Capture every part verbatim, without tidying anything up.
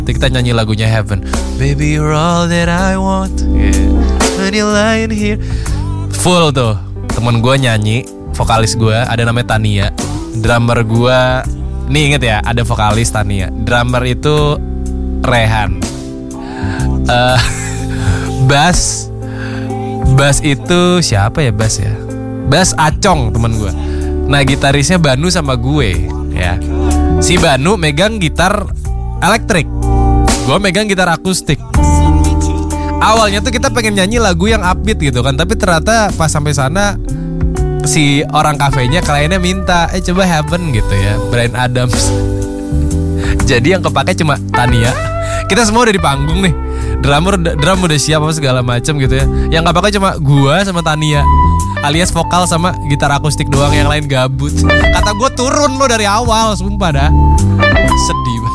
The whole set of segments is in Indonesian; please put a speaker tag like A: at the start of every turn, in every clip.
A: Kita nyanyi lagunya Heaven. Baby you're all that I want, yeah. When you're lying here. Full tuh. Temen gue nyanyi, vokalis gue ada namanya Tania. Drummer gue, nih inget ya, ada vokalis Tania. Drummer itu Rehan. uh, Bass Bass itu siapa ya Bass ya? Bass Acong temen gue. Nah gitarisnya Banu sama gue ya. Si Banu megang gitar elektrik, gue megang gitar akustik. Awalnya tuh kita pengen nyanyi lagu yang upbeat gitu kan, tapi ternyata pas sampai sana si orang kafenya kliennya minta, eh coba Heaven gitu ya, Bryan Adams. Jadi yang kepake cuma Tania. Kita semua udah di panggung nih, drummer drum udah siap apa segala macam gitu ya. Yang nggak pakai cuma gua sama Tania, alias vokal sama gitar akustik doang, yang lain gabut. Kata gue turun lo dari awal, sumpah dah. Sedih banget.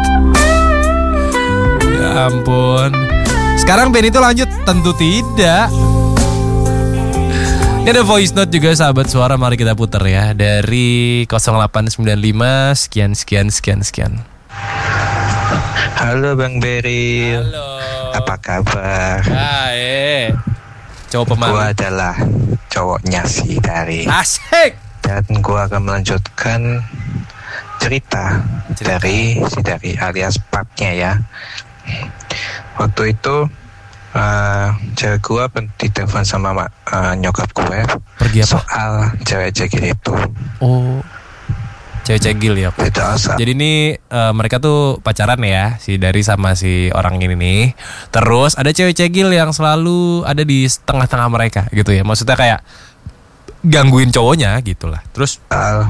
A: Ya ampun. Sekarang band itu lanjut? Tentu tidak. Ini ada voice note juga sahabat suara, mari kita putar ya. Dari nol delapan sembilan lima sekian sekian sekian sekian.
B: Halo Bang Berry.
A: Halo.
B: Apa kabar?
A: Hai. Cowok pemalu.
B: Gua adalah cowoknya si Dari.
A: Asik.
B: Dan gua akan melanjutkan cerita, cerita. dari si Dari alias papnya ya. Waktu itu uh, cewek gue ditelepon sama uh, nyokap gue.
A: Pergi apa?
B: Soal cewek cegil itu.
A: Oh, cewek cegil ya. Jadi ini uh, mereka tuh pacaran ya, si Dari sama si orang ini nih. Terus ada cewek cegil yang selalu ada di tengah-tengah mereka gitu ya. Maksudnya kayak gangguin cowoknya gitulah. Terus
B: uh,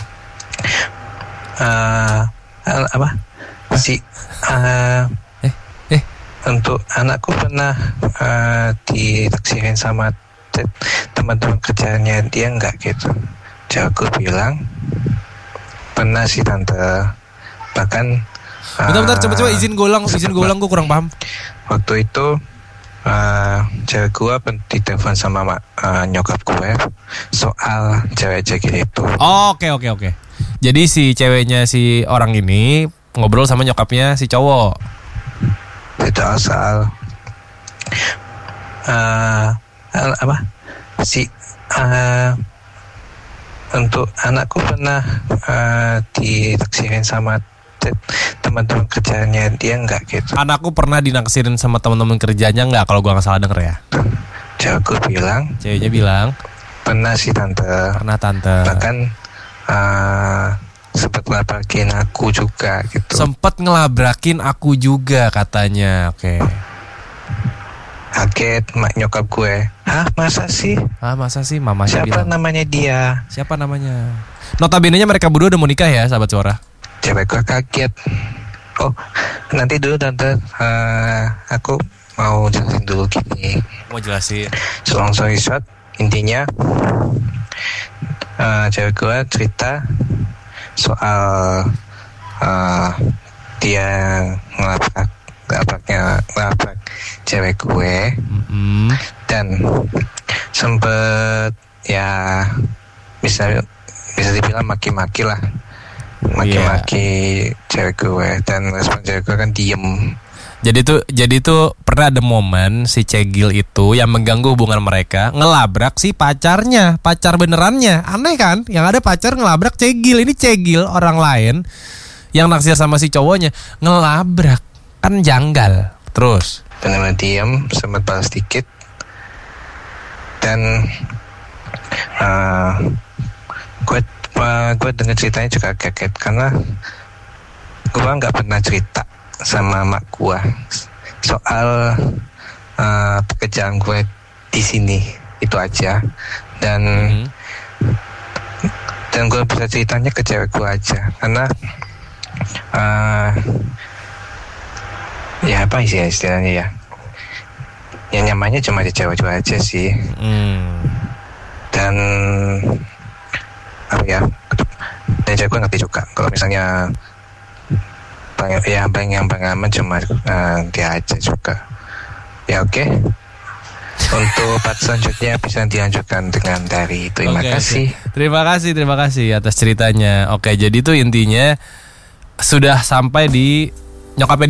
B: uh, apa? Si uh, untuk anakku pernah uh, ditaksirin sama te- teman-teman kerjanya dia enggak gitu. Jadi aku bilang pernah sih tante. Bahkan
A: bentar-bentar uh, coba-coba izin golang, izin golang gue kurang paham.
B: Waktu itu uh, cewek gue ditelepon sama uh, nyokap gue soal cewek cegil itu.
A: Oke oke oke. Jadi si ceweknya si orang ini ngobrol sama nyokapnya si cowok.
B: Itu soal uh, apa si uh, untuk anakku pernah uh, ditaksirin sama te- teman-teman kerjanya dia enggak gitu.
A: Anakku pernah dinaksirin sama teman-teman kerjanya enggak, kalau gua nggak salah denger ya.
B: Jadi aku bilang,
A: ceweknya bilang
B: pernah sih tante.
A: Pernah tante.
B: Bahkan uh, sempat ngelabrakin aku juga gitu.
A: Sempat ngelabrakin aku juga katanya. Oke. Okay.
B: Kaget mak nyokap gue. Hah, masa sih?
A: Ah, masa sih mamanya
B: Siapa
A: bilang.
B: namanya dia?
A: Siapa namanya? Notabene-nya mereka berdua udah mau nikah ya, sahabat suara.
B: Cewek gue kaget. Oh, nanti dulu tante. Uh, aku mau jelasin dulu gini.
A: Mau jelasin.
B: So long story short, intinya uh, cewek gue cerita soal uh, dia ngelabrak ngelabraknya ngelabrak cewek gue.
A: Mm-hmm.
B: Dan sempet ya bisa bisa dibilang maki-maki lah, maki-maki yeah. Cewek gue, dan respon cewek gue kan diem.
A: Jadi tuh jadi tuh pernah ada momen si cegil itu yang mengganggu hubungan mereka ngelabrak si pacarnya, pacar benerannya. Aneh kan? Yang ada pacar ngelabrak cegil. Ini cegil orang lain yang naksir sama si cowoknya ngelabrak, kan janggal. Terus
B: benar-benar diem, sempat balas dikit. Dan uh, gue uh, gue dengar ceritanya juga kaget karena gue nggak pernah cerita sama mak gue soal uh, pekerjaan gue di sini, itu aja. Dan mm-hmm. dan gue bisa ceritanya ke cewek gue aja karena uh, ya apa sih istilahnya ya, yang nyamannya cuma di cewek-cewek aja sih. mm. Dan apa ya, dan cewek gue ngerti juga kalau misalnya Bang, ya bang yang bang aman cuma uh, dia aja juga. Ya oke. Okay. Untuk part selanjutnya bisa dilanjutkan dengan Dari. Terima okay, kasih.
A: Okay. Terima kasih, terima kasih atas ceritanya. Oke, jadi itu intinya sudah sampai di nyokapnya